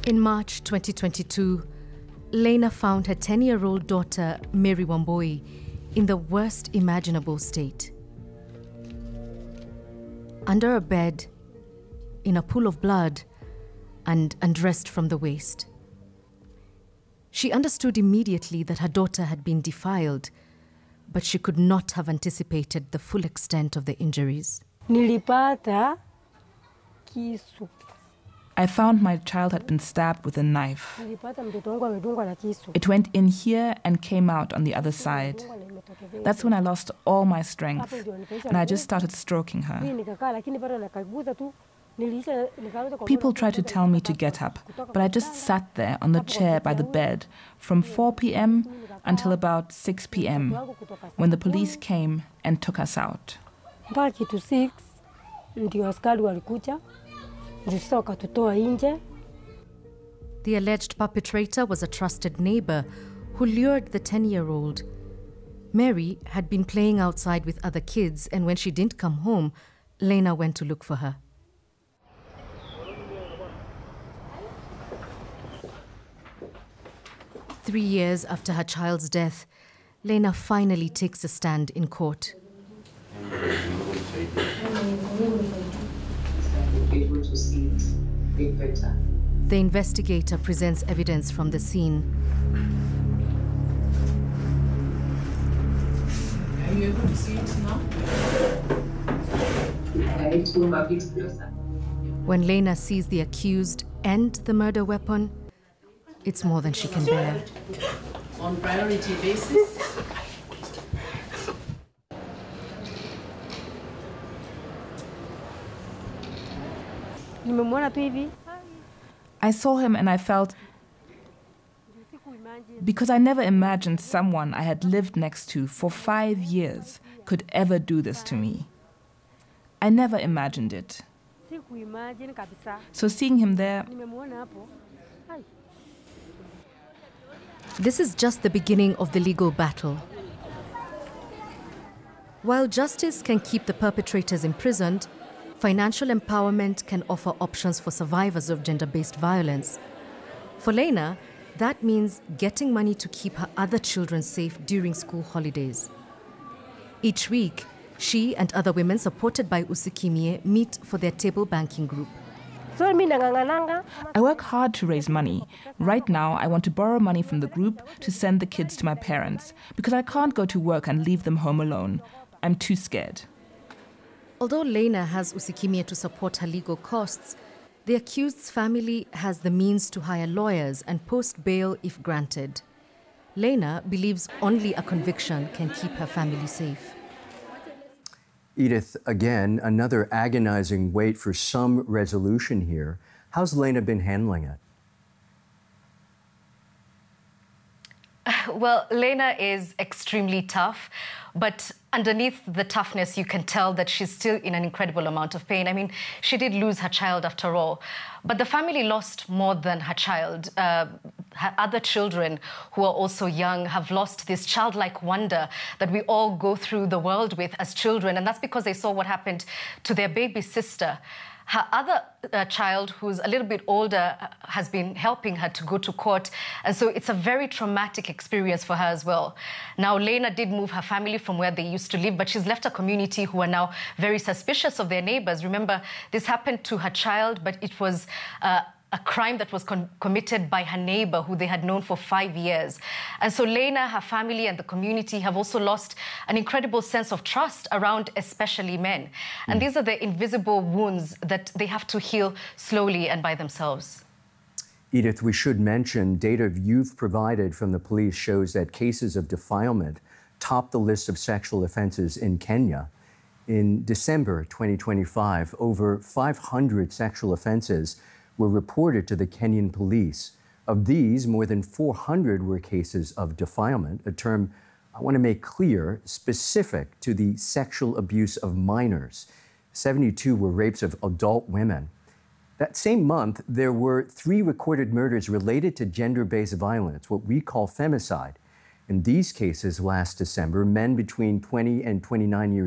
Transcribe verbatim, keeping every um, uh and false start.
In March twenty twenty-two, Lena found her ten-year-old daughter, Mary Wambui, in the worst imaginable state. Under a bed, in a pool of blood, and undressed from the waist. She understood immediately that her daughter had been defiled, but she could not have anticipated the full extent of the injuries. Nilipata kisu. I found my child had been stabbed with a knife. It went in here and came out on the other side. That's when I lost all my strength, and I just started stroking her. People tried to tell me to get up, but I just sat there on the chair by the bed from four p m until about six p m when the police came and took us out. The alleged perpetrator was a trusted neighbor who lured the ten-year-old. Mary had been playing outside with other kids, and when she didn't come home, Lena went to look for her. Three years after her child's death, Lena finally takes a stand in court. The investigator presents evidence from the scene. Are you able to see it now? When Lena sees the accused and the murder weapon, it's more than she can bear. On priority basis. I saw him and I felt, because I never imagined someone I had lived next to for five years could ever do this to me. I never imagined it. So seeing him there, this is just the beginning of the legal battle. While justice can keep the perpetrators imprisoned, financial empowerment can offer options for survivors of gender-based violence. For Lena, that means getting money to keep her other children safe during school holidays. Each week, she and other women supported by Usikimye meet for their table banking group. I work hard to raise money. Right now, I want to borrow money from the group to send the kids to my parents, because I can't go to work and leave them home alone. I'm too scared. Although Lena has Usikimye to support her legal costs, the accused's family has the means to hire lawyers and post bail if granted. Lena believes only a conviction can keep her family safe. Edith, again, another agonizing wait for some resolution here. How's Lena been handling it? Well, Lena is extremely tough, but underneath the toughness, you can tell that she's still in an incredible amount of pain. I mean, she did lose her child after all, but the family lost more than her child. Uh, her other children, who are also young, have lost this childlike wonder that we all go through the world with as children, and that's because they saw what happened to their baby sister. Her other uh, child, who's a little bit older, uh, has been helping her to go to court. And so it's a very traumatic experience for her as well. Now, Lena did move her family from where they used to live, but she's left a community who are now very suspicious of their neighbors. Remember, this happened to her child, but it was uh, a crime that was committed by her neighbor who they had known for five years. And so Lena, her family and the community have also lost an incredible sense of trust around especially men. And mm. these are the invisible wounds that they have to heal slowly and by themselves. Edith, we should mention data you've provided from the police shows that cases of defilement top the list of sexual offenses in Kenya. In December twenty twenty-five, over five hundred sexual offenses were reported to the Kenyan police. Of these, more than four hundred were cases of defilement, a term I want to make clear, specific to the sexual abuse of minors. seventy-two were rapes of adult women. That same month, there were three recorded murders related to gender-based violence, what we call femicide. In these cases last December, men between twenty and twenty-nine years